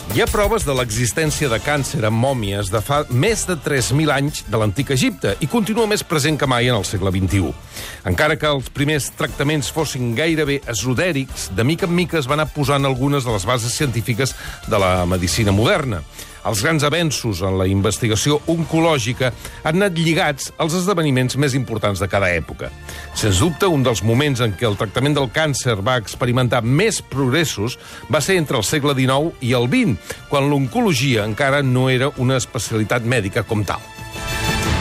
Hi ha proves de l'existència de càncer en mòmies de fa més de 3.000 anys de l'antic Egipte i continua més present que mai en el segle XXI. Encara que els primers tractaments fossin gairebé esotèrics, de mica en mica es van anar posant algunes de les bases científiques de la medicina moderna. Els grans avenços en la investigació oncològica han anat lligats als esdeveniments més importants de cada època. Sens dubte, un dels moments en què el tractament del càncer va experimentar més progressos va ser entre el segle XIX i el XX, quan l'oncologia encara no era una especialitat mèdica com tal.